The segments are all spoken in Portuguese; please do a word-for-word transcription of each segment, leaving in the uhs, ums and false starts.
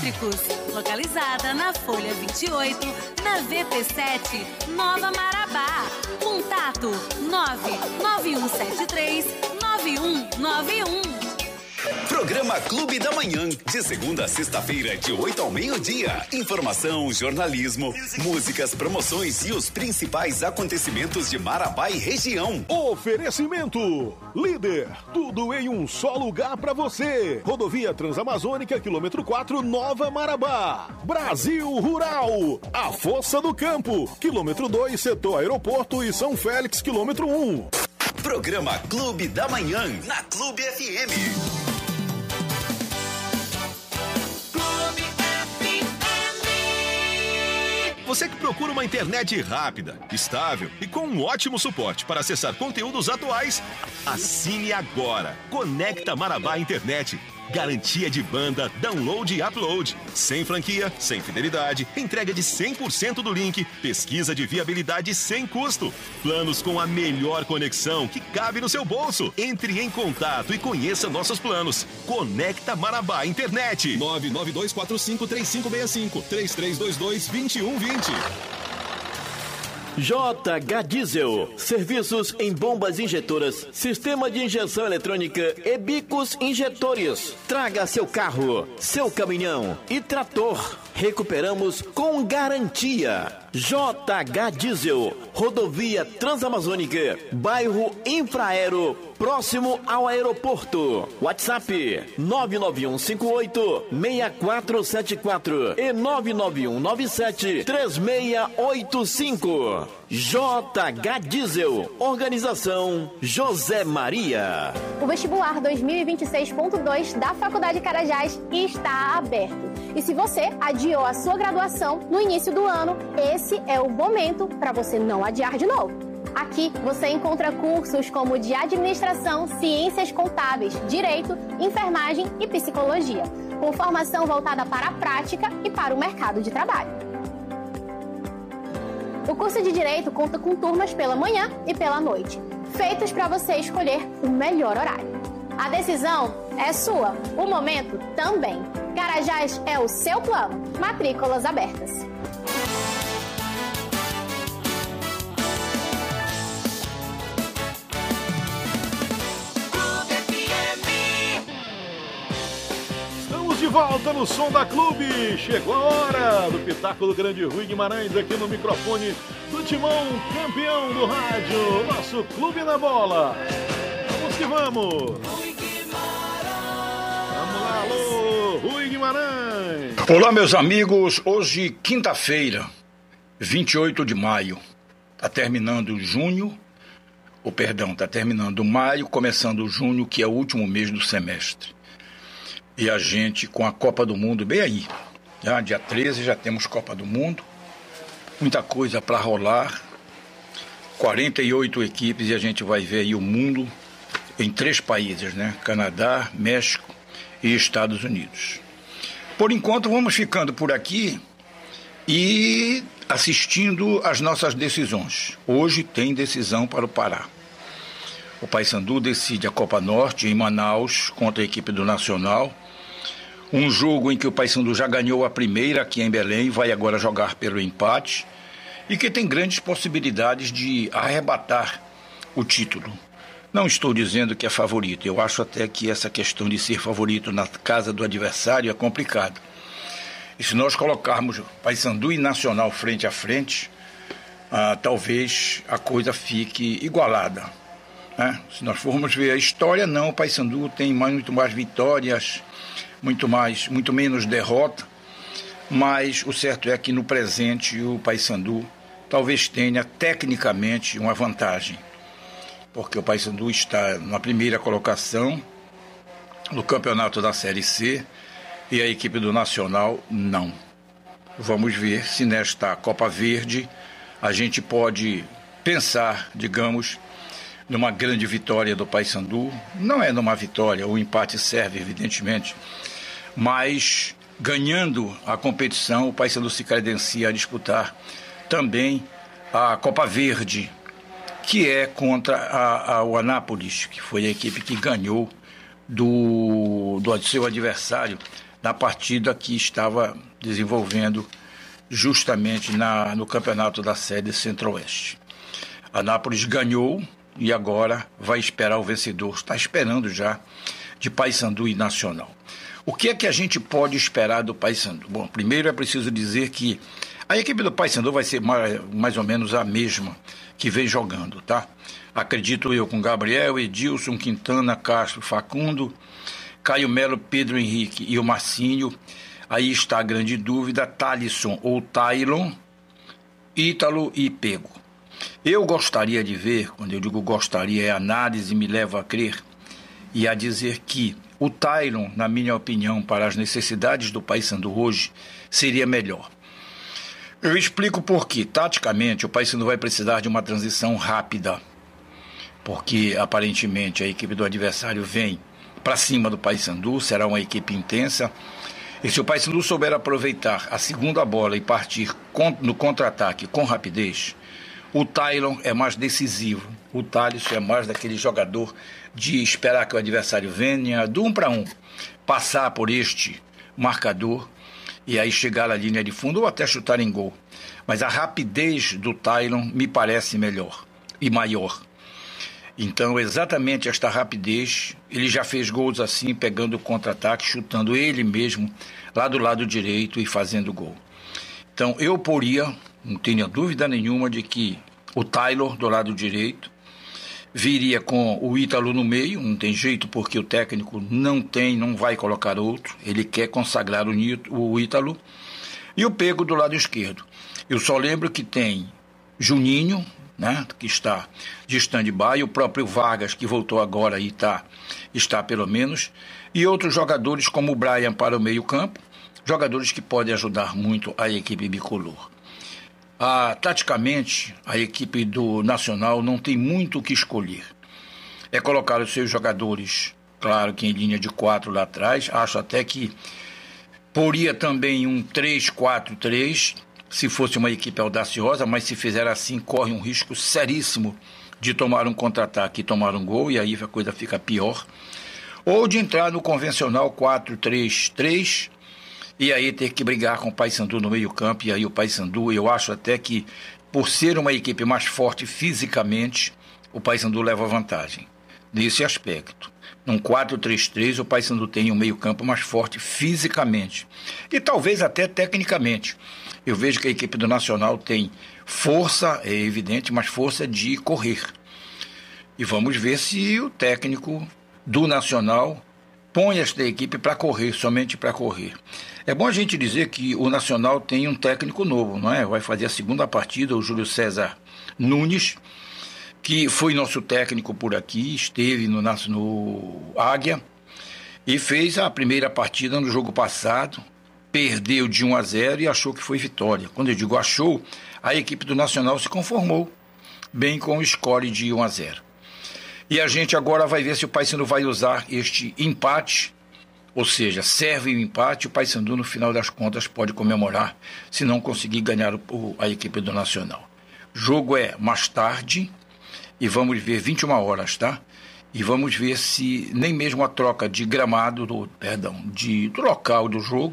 Elétricos, localizada na Folha vinte e oito, na V P sete, Nova Marabá. Contato nove nove um sete três nove um nove um. Programa Clube da Manhã, de segunda a sexta-feira, de oito ao meio-dia. Informação, jornalismo, músicas, promoções e os principais acontecimentos de Marabá e região. Oferecimento Líder, tudo em um só lugar pra você. Rodovia Transamazônica, quilômetro quatro, Nova Marabá. Brasil Rural, a Força do Campo, quilômetro dois, setor Aeroporto e São Félix, quilômetro um. Programa Clube da Manhã, na Clube F M. Você que procura uma internet rápida, estável e com um ótimo suporte para acessar conteúdos atuais, assine agora. Conecta Marabá Internet. Garantia de banda, download e upload. Sem franquia, sem fidelidade, entrega de cem por cento do link, pesquisa de viabilidade sem custo. Planos com a melhor conexão que cabe no seu bolso. Entre em contato e conheça nossos planos. Conecta Marabá Internet. nove nove dois quatro cinco três cinco seis cinco, três três dois dois, dois um dois zero. J H Diesel, serviços em bombas injetoras, sistema de injeção eletrônica e bicos injetores. Traga seu carro, seu caminhão e trator. Recuperamos com garantia. J H Diesel, rodovia Transamazônica, bairro Infraero, próximo ao aeroporto. WhatsApp nove nove um cinco oito, seis quatro sete quatro e nove nove um nove sete, três seis oito cinco. J H Diesel, organização José Maria. O vestibular dois mil e vinte e seis ponto dois da Faculdade Carajás está aberto. E se você adiou a sua graduação no início do ano, esse é o momento para você não adiar de novo. Aqui você encontra cursos como de administração, ciências contábeis, direito, enfermagem e psicologia, com formação voltada para a prática e para o mercado de trabalho. O curso de Direito conta com turmas pela manhã e pela noite, feitos para você escolher o melhor horário. A decisão é sua, o momento também. Carajás é o seu plano. Matrículas abertas. Estamos de volta no Som da Clube. Chegou a hora do Pitaco do Grande Rui Guimarães aqui no microfone do Timão, campeão do rádio, nosso Clube na Bola. Vamos que vamos. Vamos lá, alô, Rui Guimarães. Olá, meus amigos. Hoje, quinta-feira, vinte e oito de maio. Está terminando junho, ou perdão, está terminando maio, começando junho, que é o último mês do semestre. E a gente com a Copa do Mundo bem aí. Já dia treze já temos Copa do Mundo. Muita coisa para rolar. quarenta e oito equipes e a gente vai ver aí o mundo em três países, né? Canadá, México e Estados Unidos. Por enquanto vamos ficando por aqui e assistindo às nossas decisões. Hoje tem decisão para o Pará. O Paysandu decide a Copa Norte em Manaus contra a equipe do Nacional. Um jogo em que o Paysandu já ganhou a primeira aqui em Belém, vai agora jogar pelo empate e que tem grandes possibilidades de arrebatar o título. Não estou dizendo que é favorito, eu acho até que essa questão de ser favorito na casa do adversário é complicado. E se nós colocarmos Paysandu e Nacional frente a frente, ah, talvez a coisa fique igualada. Né? Se nós formos ver a história, não, o Paysandu tem muito mais vitórias, muito, mais, muito menos derrota, mas o certo é que no presente o Paysandu talvez tenha tecnicamente uma vantagem, porque o Paysandu está na primeira colocação no campeonato da Série C e a equipe do Nacional não. Vamos ver se nesta Copa Verde a gente pode pensar, digamos, numa grande vitória do Paysandu. Não é numa vitória, o empate serve, evidentemente, mas ganhando a competição, o Paysandu se credencia a disputar também a Copa Verde, que é contra a, a, o Anápolis, que foi a equipe que ganhou do, do seu adversário na partida que estava desenvolvendo justamente na, no campeonato da Série Centro-Oeste. A Nápoles ganhou e agora vai esperar o vencedor, está esperando já, de Paysandu e Nacional. O que é que a gente pode esperar do Paysandu? Bom, primeiro é preciso dizer que a equipe do Paysandu vai ser mais, mais ou menos a mesma que vem jogando, tá? Acredito eu, com Gabriel, Edilson, Quintana, Castro, Facundo, Caio Melo, Pedro Henrique e o Marcinho. Aí está a grande dúvida, Thalisson ou Tailon, Ítalo e Pego. Eu gostaria de ver, quando eu digo gostaria, é análise me leva a crer e a dizer que o Tailon, na minha opinião, para as necessidades do Paysandu hoje, seria melhor. Eu explico por quê. Taticamente, o Paysandu vai precisar de uma transição rápida, porque aparentemente a equipe do adversário vem para cima do Paysandu, será uma equipe intensa. E se o Paysandu souber aproveitar a segunda bola e partir no contra-ataque com rapidez, o Tailon é mais decisivo. O Thalisson é mais daquele jogador de esperar que o adversário venha do um para um, passar por este marcador e aí chegar à linha de fundo ou até chutar em gol. Mas a rapidez do Tailon me parece melhor e maior. Então, exatamente esta rapidez, ele já fez gols assim, pegando o contra-ataque, chutando ele mesmo lá do lado direito e fazendo gol. Então, eu poria, não tenho dúvida nenhuma de que o Taylor do lado direito viria com o Ítalo no meio, não tem jeito porque o técnico não tem, não vai colocar outro, ele quer consagrar o Ítalo, e o Pego do lado esquerdo. Eu só lembro que tem Juninho, né, que está de stand-by, o próprio Vargas, que voltou agora e tá, está pelo menos, e outros jogadores como o Brian para o meio-campo, jogadores que podem ajudar muito a equipe bicolor. Ah, taticamente, a equipe do Nacional não tem muito o que escolher. É colocar os seus jogadores, claro que em linha de quatro lá atrás, acho até que poria também um três quatro três, se fosse uma equipe audaciosa, mas se fizer assim, corre um risco seríssimo de tomar um contra-ataque e tomar um gol, e aí a coisa fica pior. Ou de entrar no convencional quatro três três, e aí ter que brigar com o Paysandu no meio-campo, e aí o Paysandu, eu acho até que, por ser uma equipe mais forte fisicamente, o Paysandu leva vantagem nesse aspecto. Num quatro três três, o Paysandu tem um meio-campo mais forte fisicamente, e talvez até tecnicamente. Eu vejo que a equipe do Nacional tem força, é evidente, mas força de correr. E vamos ver se o técnico do Nacional põe esta equipe para correr, somente para correr. É bom a gente dizer que o Nacional tem um técnico novo, não é? Vai fazer a segunda partida, o Júlio César Nunes, que foi nosso técnico por aqui, esteve no, no Águia e fez a primeira partida no jogo passado, perdeu de um a zero e achou que foi vitória. Quando eu digo achou, a equipe do Nacional se conformou bem com o score de um a zero. E a gente agora vai ver se o Paysandu vai usar este empate, ou seja, serve o empate, o Paysandu no final das contas pode comemorar se não conseguir ganhar o, a equipe do Nacional. O jogo é mais tarde e vamos ver vinte e uma horas, tá? E vamos ver se nem mesmo a troca de gramado, do, perdão, de, do local do jogo,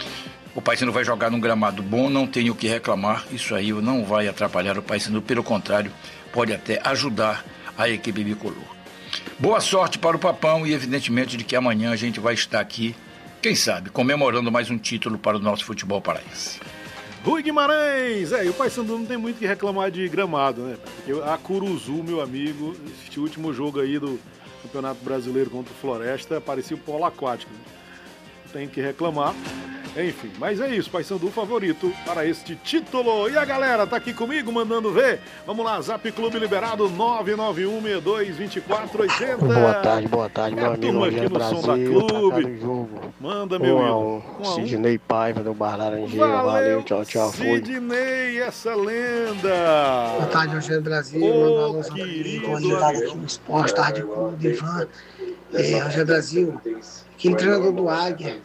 o Paysandu vai jogar num gramado bom, não tenho o que reclamar, isso aí não vai atrapalhar o Paysandu, pelo contrário, pode até ajudar a equipe bicolor. Boa sorte para o Papão e evidentemente de que amanhã a gente vai estar aqui, quem sabe, comemorando mais um título para o nosso futebol paraense. Rui Guimarães, é, e o Paysandu não tem muito o que reclamar de gramado, né? Porque a Curuzu, meu amigo, este último jogo aí do Campeonato Brasileiro contra o Floresta, parecia o polo aquático. Não tem que reclamar. Enfim, mas é isso, Paysandu favorito para este título. E a galera tá aqui comigo, mandando ver. Vamos lá, Zap Clube liberado, nove nove um, seis dois, dois quatro oito zero. Boa tarde, boa tarde, meu é amigo aqui no Brasil, som da Clube. Jogo. Manda, meu um, um, um. Sidney Paiva do Bar Laranjeira, valeu, valeu, tchau, tchau, fui. Sidney, essa lenda. Boa tarde, Rogério Brasil, oh, manda querido, aqui no Esporte Tarde Clube, Ivan. É, Rogério Brasil, aquele treinador do Águia,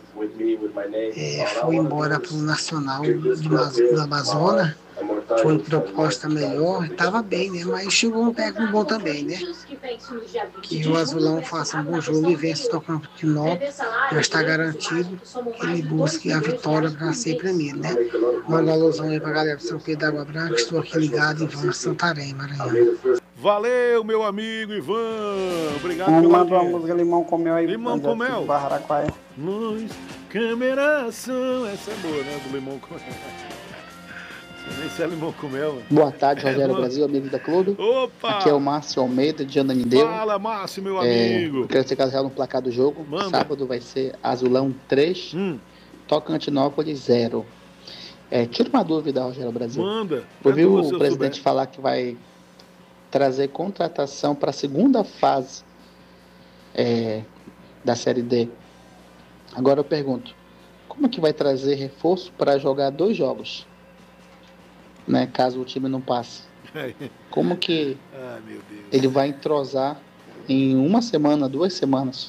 é, foi embora para o Nacional do Amazonas, foi uma proposta melhor, estava bem, né? Mas chegou um técnico bom também, né? que o Azulão faça um bom jogo e vença o Tocantinópolis. Já está garantido que ele busque a vitória para ser primeiro, né? Manda um alusão aí para a galera do São Pedro da Água Branca. Estou aqui ligado em Ivan Santarém, Maranhão. Valeu, meu amigo Ivan. Obrigado Vamos pela mandar uma audiência. música Limão com Mel aí. Limão com Mel. Barraquaia. Nós, cameração. Essa é boa, né? Do Limão com Mel. Esse é Limão com Mel. Boa tarde, Rogério É, Brasil, amigo da Clube. Opa! Aqui é o Márcio Almeida, de Ananindeu. Fala, Márcio, meu É, amigo. quero ser casado no placar do jogo. Manda. Sábado vai ser Azulão três, hum. Tocantinópolis zero. É, tira uma dúvida, Rogério Brasil. Manda. Ouviu Pergunta se o eu presidente souber. falar que vai trazer contratação para a segunda fase é, da Série D. Agora eu pergunto, como que vai trazer reforço para jogar dois jogos? Né, caso o time não passe. Como que Ai, meu Deus. ele vai entrosar em uma semana, duas semanas?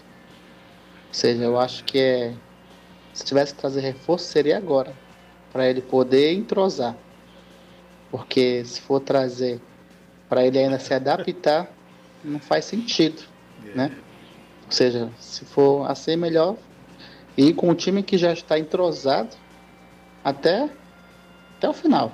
Ou seja, eu acho que é, se tivesse que trazer reforço, seria agora, para ele poder entrosar. Porque se for trazer para ele ainda se adaptar, não faz sentido, né? Ou seja, se for assim, melhor ir com o time que já está entrosado até, até o final.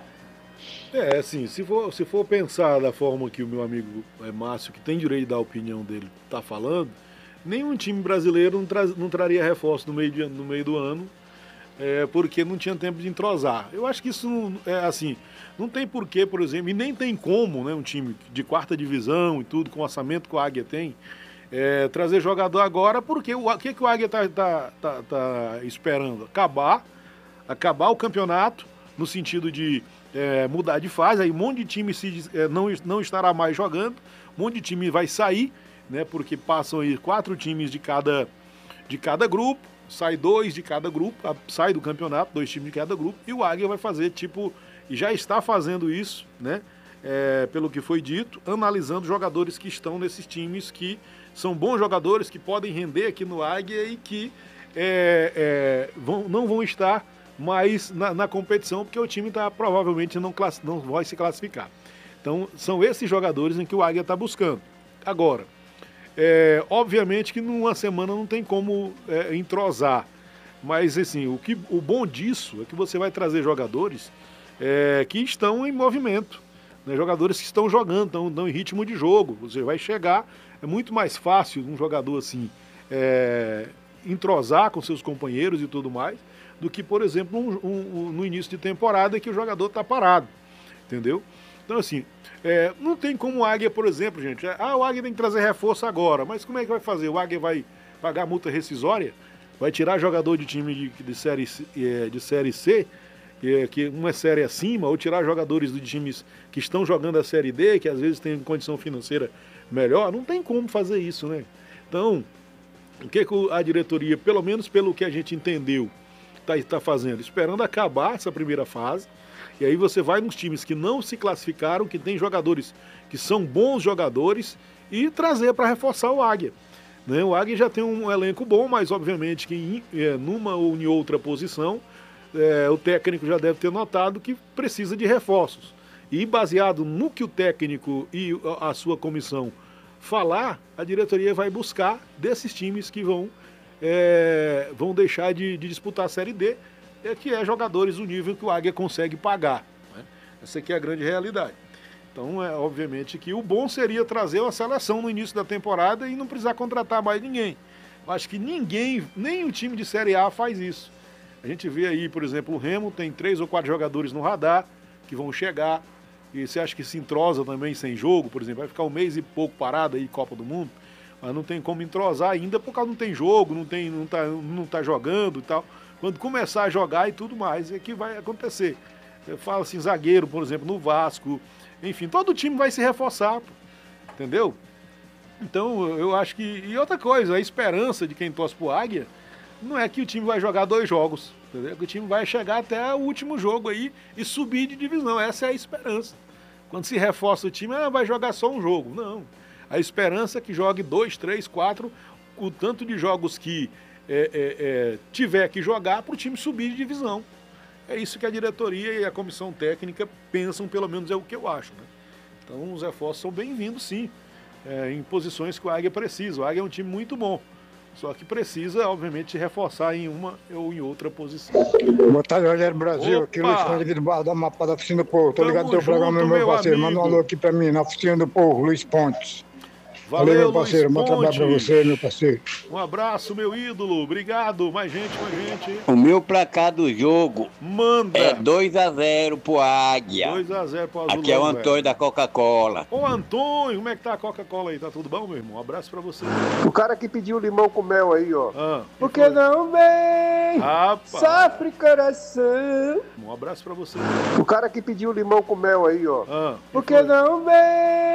É, assim, se for, se for pensar da forma que o meu amigo é, Márcio, que tem direito de dar a opinião dele, está falando, nenhum time brasileiro não, tra não traria reforço no meio, de, no meio do ano, é, porque não tinha tempo de entrosar. Eu acho que isso, não, é assim, não tem porquê, por exemplo, e nem tem como, né, um time de quarta divisão e tudo, com o orçamento que o Águia tem, é, trazer jogador agora, porque o que, que o Águia está tá, tá, tá esperando? Acabar, acabar o campeonato, no sentido de É, mudar de fase, aí um monte de time se, é, não, não estará mais jogando, um monte de time vai sair, né, porque passam aí quatro times de cada, de cada grupo, sai dois de cada grupo, a, sai do campeonato, dois times de cada grupo, e o Águia vai fazer tipo, e já está fazendo isso, né, é, pelo que foi dito, analisando jogadores que estão nesses times que são bons jogadores, que podem render aqui no Águia e que é, é, vão, não vão estar mas na, na competição, porque o time tá, provavelmente não, class, não vai se classificar. Então, são esses jogadores em que o Águia está buscando. Agora, é, obviamente que numa semana não tem como é, entrosar, mas assim, o, que, o bom disso é que você vai trazer jogadores é, que estão em movimento, né, jogadores que estão jogando, estão, estão em ritmo de jogo. Você vai chegar, é muito mais fácil um jogador assim é, entrosar com seus companheiros e tudo mais, do que, por exemplo, um, um, um, no início de temporada que o jogador está parado, entendeu? Então, assim, é, não tem como o Águia, por exemplo, gente, ah, o Águia tem que trazer reforço agora, mas como é que vai fazer? O Águia vai pagar multa rescisória? Vai tirar jogador de time de, de, série, de série C, é, que uma é série acima, ou tirar jogadores de times que estão jogando a Série D, que às vezes tem condição financeira melhor? Não tem como fazer isso, né? Então, o que, que a diretoria, pelo menos pelo que a gente entendeu, está fazendo, esperando acabar essa primeira fase, e aí você vai nos times que não se classificaram, que tem jogadores que são bons jogadores, e trazer para reforçar o Águia. Né? O Águia já tem um elenco bom, mas obviamente que em é, numa ou em outra posição, é, o técnico já deve ter notado que precisa de reforços. E baseado no que o técnico e a sua comissão falar, a diretoria vai buscar desses times que vão É, vão deixar de, de disputar a Série D, é, que é jogadores do nível que o Águia consegue pagar. Né? Essa aqui é a grande realidade. Então, é obviamente que o bom seria trazer uma seleção no início da temporada e não precisar contratar mais ninguém. Eu acho que ninguém, nem o time de Série A faz isso. A gente vê aí, por exemplo, o Remo tem três ou quatro jogadores no radar que vão chegar, e você acha que se entrosa também sem jogo, por exemplo, vai ficar um mês e pouco parado aí, Copa do Mundo, mas não tem como entrosar ainda, porque não tem jogo, não, tem, não, tá, não tá jogando e tal. Quando começar a jogar e tudo mais, é que vai acontecer. Eu falo assim, zagueiro, por exemplo, no Vasco, enfim, todo time vai se reforçar, entendeu? Então, eu acho que... E outra coisa, a esperança de quem torce pro Águia não é que o time vai jogar dois jogos, entendeu? Que o time vai chegar até o último jogo aí e subir de divisão. Essa é a esperança. Quando se reforça o time, ah, vai jogar só um jogo. Não. A esperança é que jogue dois, três, quatro, o tanto de jogos que é, é, é, tiver que jogar para o time subir de divisão. É isso que a diretoria e a comissão técnica pensam, pelo menos é o que eu acho. Né? Então os reforços são bem-vindos, sim. é, em posições que o Águia precisa. O Águia é um time muito bom. Só que precisa, obviamente, reforçar em uma ou em outra posição. Boa tarde, Rogério Brasil. Opa! Aqui, Luiz Ponte, aqui do Barra da Mapa da Oficina do Povo. Tô Tamo ligado no teu junto, programa, meu meu parceiro. amigo. Manda um alô aqui pra mim, na Oficina do Povo, Luiz Pontes. Valeu, Valeu, meu Luiz parceiro. Bom trabalho pra Pontes. você, meu parceiro. Um abraço, meu ídolo. Obrigado. Mais gente, mais gente. O meu placar do jogo Manda. é dois a zero pro Águia. dois a zero pro Azulão. Aqui é o Antônio velho. da Coca-Cola. Ô, Antônio, como é que tá a Coca-Cola aí? Tá tudo bom, meu irmão? Um abraço pra você. O cara que pediu limão com mel aí, ó. Ah, Por que não vem? Rapaz. Sofre coração. Um abraço pra você. O cara que pediu limão com mel aí, ó. Ah, Por que não vem?